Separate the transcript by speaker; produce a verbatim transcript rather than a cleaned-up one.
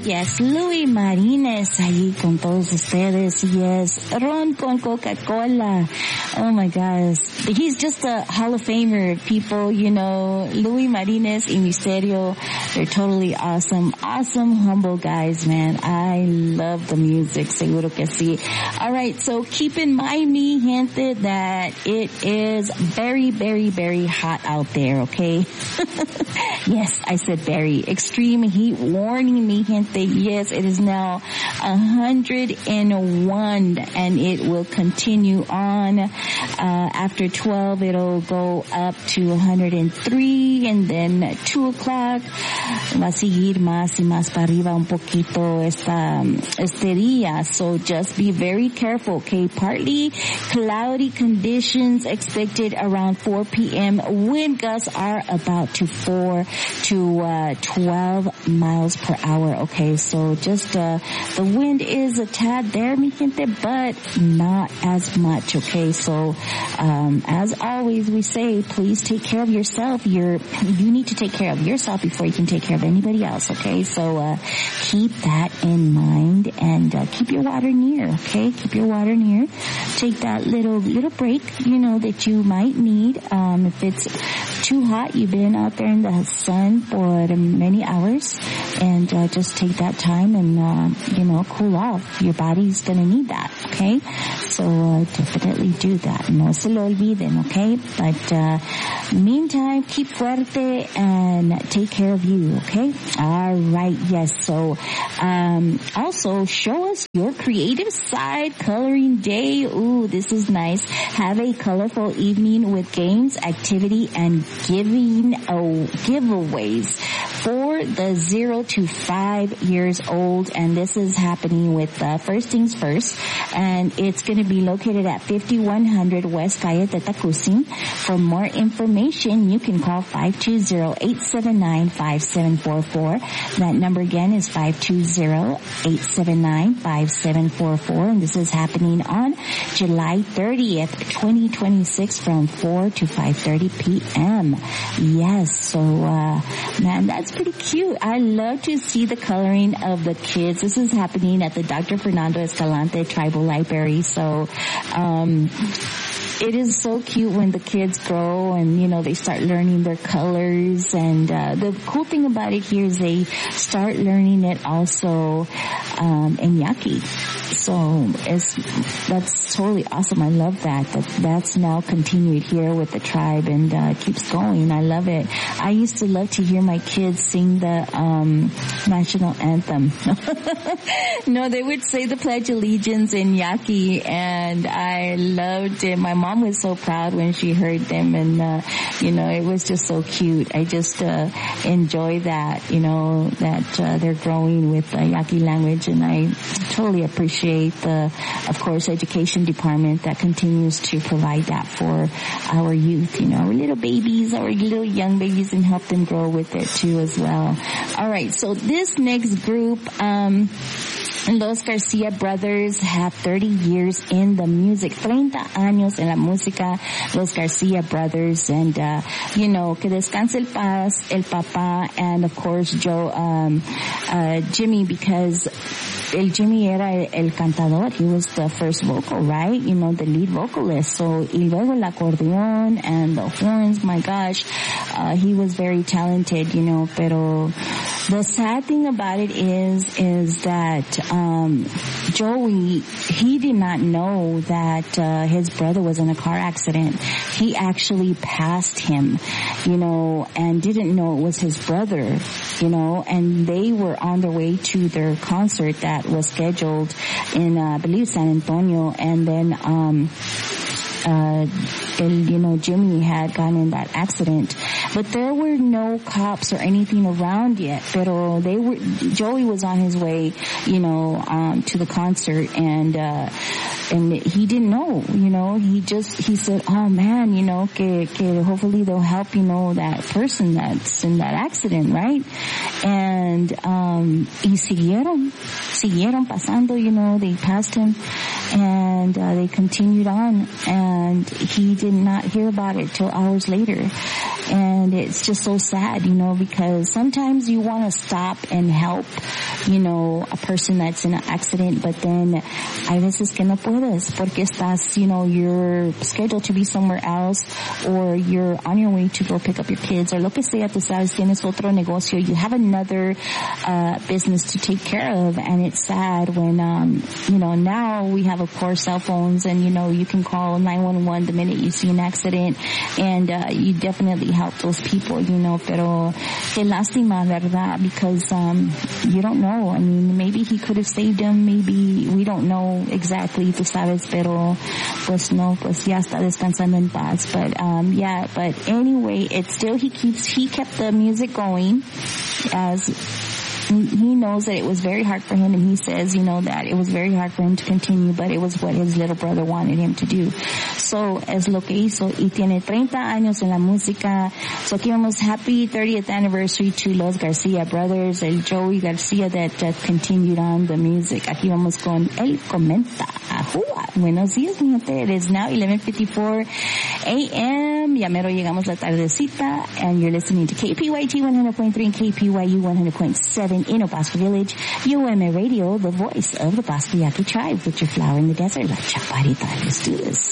Speaker 1: yes, Luis Marínez ahí con todos ustedes. Yes, Ron con Coca-Cola. Oh my gosh. He's just a Hall of Famer, people, you know. Luis Marínez y Misterio, they're totally awesome. Awesome, humble guys, man. I love the music, seguro que sí. Alright, so keep in mind, mi gente, that it is very, very, very hot out there, okay? Yes, I said very. Extreme heat warning, mi gente. Yes, it is now one hundred one and it will continue on. Uh, after twelve, it'll go up to one hundred three and then at two o'clock va a seguir más y más para arriba un poquito esta, este día. So just be very careful, okay? Partly cloudy conditions expected around four p.m. Wind gusts are about to four to uh, twelve miles per hour, okay? So just uh, the wind is a tad there, mi gente, but not as much, okay? So um, as always, we say, please take care of yourself. You're, you need to take care of yourself before you can take care of anybody else, okay? So uh, keep that in mind and uh, keep your water near, okay? Keep your water near. Take that little little break, you know, that you might need. Um, if it's too hot, you've been out there in the sun for many hours, and uh, just take that time and, uh, you know, cool off. Your body's gonna need that, okay? So uh, definitely do that. No se lo olviden, okay? But uh, meantime, keep fuerte and take care of you, okay? All right, yes. So um, also show us your creative side. Coloring day. Ooh, this is nice. Have a colorful evening with games, activity, and giving oh, giveaways for the zero to five years old. And this is happening with uh, First Things First. And it's going to be located at fifty-one hundred West Calle Tetacusin. For more information, you can call five two zero, eight seven nine, five seven four four. That number again is five two zero, eight seven nine, five seven four four. And this is happening on July thirtieth, twenty twenty-six from four to five thirty p.m. Yes, so, uh, man, that's pretty cute. I love to see the coloring of the kids. This is happening at the Doctor Fernando Escalante Tribal Library. So, um, it is so cute when the kids grow and, you know, they start learning their colors. And uh, the cool thing about it here is they start learning it also um, in Yaqui. So it's, that's totally awesome. I love that. that. That's now continued here with the tribe and uh, keeps going. I love it. I used to love to hear my kids sing the um, national anthem. No, they would say the Pledge of Allegiance in Yaqui, and I loved it. My mom was so proud when she heard them, and uh, you know, it was just so cute. I just uh, enjoy that, you know, that uh, they're growing with the Yaqui language, and I totally appreciate the, of course, education department that continues to provide that for our youth, you know, our little babies, our little young babies, and help them grow with it too as well. All right, so this next group, um, Los Garcia Brothers have thirty years in the music, thirty años en la música, Los Garcia Brothers, and, uh, you know, que descanse el paz, el papá, and of course Joe, um, uh, Jimmy, because el Jimmy era el, el cantador. He was the first vocal, right? You know, the lead vocalist. So, y luego el acordeón and the horns, my gosh, uh, he was very talented, you know, pero the sad thing about it is, is that, um, Joey, he did not know that, uh, his brother was in a car accident. He actually passed him, you know, and didn't know it was his brother, you know, and they were on their way to their concert that was scheduled in, uh, I believe, San Antonio, and then, um, uh, and, you know, Jimmy had gotten in that accident. But there were no cops or anything around yet. Pero they were, Joey was on his way, you know, um, to the concert, and, uh, and he didn't know, you know, he just, he said, oh man, you know, que, que hopefully they'll help, you know, that person that's in that accident, right? And, um, y siguieron, siguieron pasando, you know, they passed him, and, uh, they continued on, and he did not hear about it till hours later. And it's just so sad, you know, because sometimes you want to stop and help, you know, a person that's in an accident, but then hay veces que no puedes porque estás, you know, you're scheduled to be somewhere else, or you're on your way to go pick up your kids, or lo que sea, tú sabes, tienes otro negocio, you have another uh business to take care of, and it's sad when, um, you know, now we have, of course, cell phones, and, you know, you can call nine one one the minute you see an accident, and uh you definitely help those people, you know, pero que lástima, verdad, because um you don't know. I mean, maybe he could have saved him, maybe, we don't know exactly, tú sabes, pero pues no, pues ya está descansando en paz. But um yeah, but anyway, it's still, he keeps, he kept the music going, as he knows that it was very hard for him, and he says, you know, that it was very hard for him to continue, but it was what his little brother wanted him to do. So, es lo que hizo, y tiene treinta años en la música. So, aquí vamos, happy thirtieth anniversary to Los Garcia brothers, el Joey Garcia that uh, continued on the music. Aquí vamos con El Comenta. Ajua. Buenos días, mi gente. It is now eleven fifty-four a m Ya mero llegamos la tardecita, and you're listening to K P Y T one hundred point three and K P Y U one hundred point seven in Opasco Village, U M A Radio, the voice of the Pasco Yaqui tribe, with your flower in the desert, La Chaparita. Let's do this.